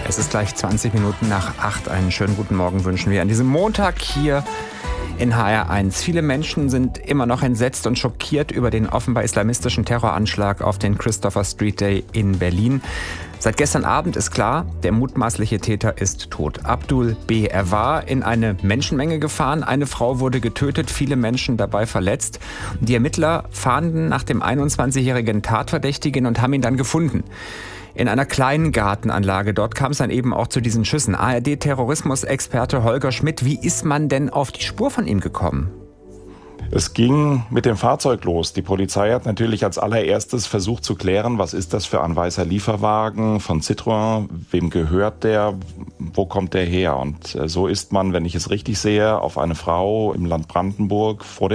Es ist gleich 20 Minuten nach 8. Einen schönen guten Morgen wünschen wir an diesem Montag hier in HR1. Viele Menschen sind immer noch entsetzt und schockiert über den offenbar islamistischen Terroranschlag auf den Christopher Street Day in Berlin. Seit gestern Abend ist klar, der mutmaßliche Täter ist tot. Abdul B. Er war in eine Menschenmenge gefahren. Eine Frau wurde getötet, viele Menschen dabei verletzt. Die Ermittler fahnden nach dem 21-jährigen Tatverdächtigen und haben ihn dann gefunden. In einer kleinen Gartenanlage. Dort kam es dann eben auch zu diesen Schüssen. ARD-Terrorismusexperte Holger Schmidt, wie ist man denn auf die Spur von ihm gekommen? Es ging mit dem Fahrzeug los. Die Polizei hat natürlich als allererstes versucht zu klären, was ist das für ein weißer Lieferwagen von Citroën, wem gehört der, wo kommt der her? Und so ist man, wenn ich es richtig sehe, auf eine Frau im Land Brandenburg vor